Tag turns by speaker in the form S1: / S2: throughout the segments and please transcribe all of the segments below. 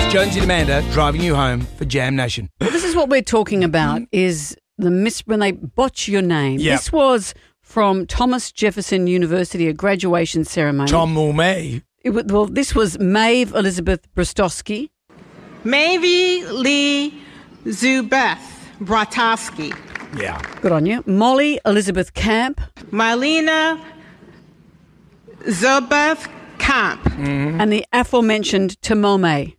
S1: Jonesy and Amanda driving you home for Jam Nation.
S2: Well, this is what we're talking about, is when they botch your name.
S1: Yep.
S2: This was from Thomas Jefferson University, a graduation ceremony.
S1: Tom Mulmay.
S2: Well, this was Maeve Elizabeth Brostowski.
S3: Maeve Lee Zubeth Bratowski.
S1: Yeah.
S2: Good on you. Molly Elizabeth Camp.
S3: Marlena Zubeth Camp.
S2: And the aforementioned Tamome.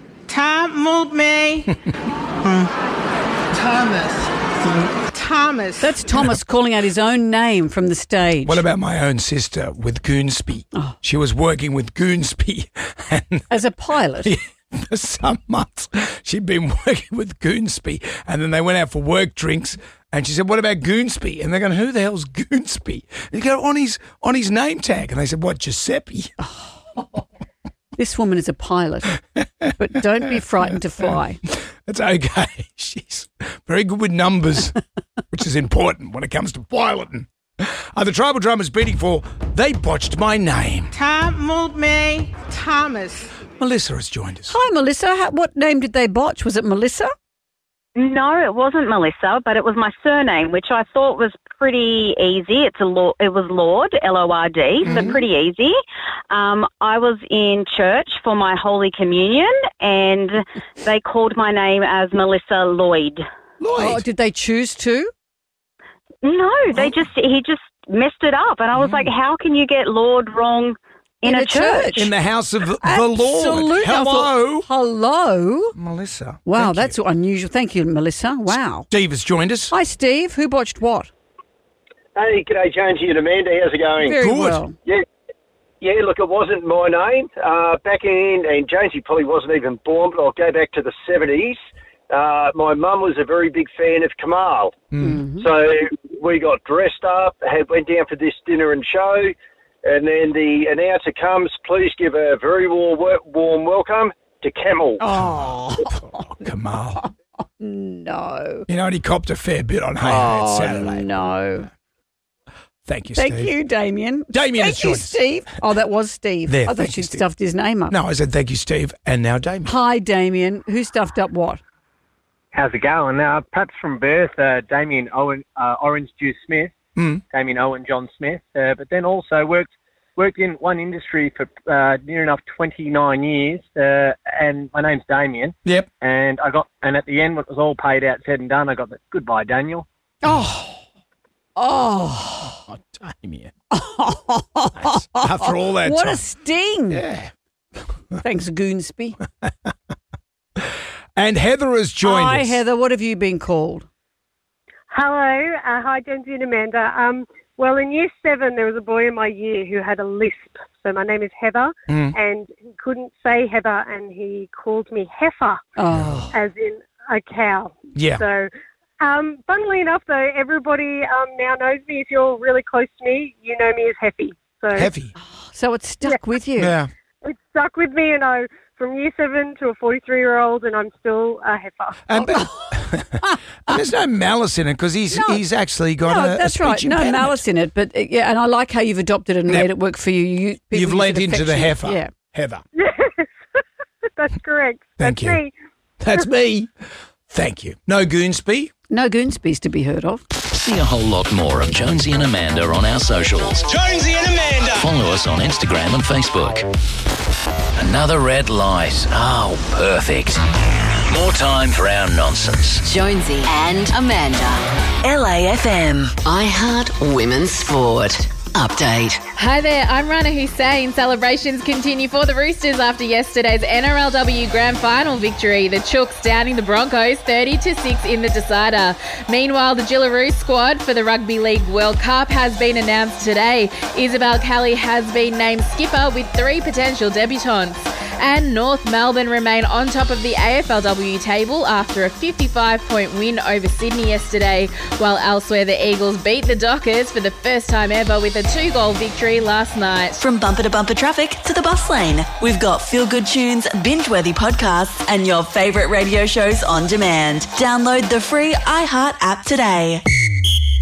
S3: Thomas.
S2: That's Thomas calling out his own name from the stage.
S1: What about my own sister with Goonsby?
S2: Oh.
S1: She was working with Goonsby and
S2: As a pilot.
S1: for some months she'd been working with Goonsby, and then they went out for work drinks and she said, what about Goonsby? And they're going, who the hell's Goonsby? And they go, on his name tag. And they said, what, Giuseppe?
S2: This woman is a pilot, but don't be frightened to fly.
S1: It's okay. She's very good with numbers, which is important when it comes to piloting. The Tribal Drummers beating for They Botched My Name.
S3: Thomas.
S1: Melissa has joined us.
S2: Hi, Melissa. What name did they botch? Was it Melissa?
S4: No, it wasn't Melissa, but it was my surname, which I thought was pretty easy. It was Lord, L-O-R-D, so pretty easy. I was in church for my Holy Communion, and they called my name as Melissa Lloyd.
S2: Oh, did they choose to?
S4: No, he just messed it up, and I was like, how can you get Lord wrong in a church?
S1: In the house of the Lord.
S2: Absolutely.
S1: Hello.
S2: Hello.
S1: Melissa.
S2: Wow,
S1: thank
S2: that's
S1: you.
S2: unusual. Thank you, Melissa. Wow.
S1: Steve has joined us.
S2: Hi, Steve. Who botched what?
S5: Hey, g'day, Jonesy and Amanda. How's it going?
S2: Very
S1: Good.
S2: well.
S5: Yeah, look, it wasn't my name. Back in, and Jonesy probably wasn't even born, but I'll go back to the 70s. My mum was a very big fan of Kamal. So we got dressed up, went down for this dinner and show, and then the announcer comes, please give a very warm welcome to Camel.
S2: Oh,
S1: Kamal.
S2: no.
S1: You know, he copped a fair bit on Hey Hey Saturday.
S2: No.
S1: Thank you, Steve.
S2: Thank you, Damien.
S1: Damien has
S2: Thank you,
S1: joined us.
S2: Steve. Oh, that was Steve.
S1: There,
S2: I
S1: thank
S2: thought
S1: you,
S2: she'd
S1: Steve.
S2: stuffed his name up.
S1: No, I said thank you, Steve, and now Damien.
S2: Hi, Damien. Who stuffed up what?
S6: How's it going? Perhaps from birth, Damien Owen Orange Juice Smith, Damien Owen John Smith, but then also worked in one industry for near enough 29 years, and my name's Damien.
S1: Yep.
S6: And at the end, when it was all paid out, said and done, I got the goodbye, Daniel.
S1: Oh, Damien. After all that
S2: What
S1: time.
S2: a sting.
S1: Yeah.
S2: Thanks, Goonsby.
S1: And Heather has joined
S2: Hi,
S1: us.
S2: Heather. What have you been called?
S7: Hello. Hi, Jonesy and Amanda. Well, in year 7, there was a boy in my year who had a lisp. So my name is Heather, and he couldn't say Heather, and he called me Heifer, as in a cow.
S1: Yeah.
S7: So, funnily enough, though, everybody now knows me. If you're really close to me, you know me as Heffy. So
S1: Heavy.
S2: So it's stuck with you.
S1: Yeah.
S7: It stuck with me, and I from year 7 to a 43-year-old, and I'm still a heifer.
S1: And there's no malice in it because he's actually got a
S2: that's
S1: speech
S2: right. No
S1: impediment.
S2: malice in it, but yeah, and I like how you've adopted it and
S1: Yep.
S2: made it work for you. People
S1: You've
S2: use
S1: lent
S2: it
S1: into the heifer.
S2: affectionate. Yeah.
S1: Heather.
S7: Yes, that's correct.
S1: Thank
S7: That's
S1: you.
S7: me.
S1: That's me. Thank you. No Goonsby.
S2: No Goonsby's to be heard of.
S8: See a whole lot more of Jonesy and Amanda on our socials.
S9: Jonesy and Amanda.
S8: Follow us on Instagram and Facebook. Another red light. Oh, perfect. More time for our nonsense.
S10: Jonesy and Amanda. LAFM. iHeart Women's Sport. Update.
S11: Hi there, I'm Rana Hussein. Celebrations continue for the Roosters after yesterday's NRLW Grand Final victory. The Chooks downing the Broncos 30-6 in the decider. Meanwhile, the Jillaroo squad for the Rugby League World Cup has been announced today. Isabel Kelly has been named skipper with 3 potential debutants. And North Melbourne remain on top of the AFLW table after a 55-point win over Sydney yesterday, while elsewhere the Eagles beat the Dockers for the first time ever with a 2-goal victory last night.
S10: From bumper to bumper traffic to the bus lane, we've got feel-good tunes, binge-worthy podcasts, and your favourite radio shows on demand. Download the free iHeart app today.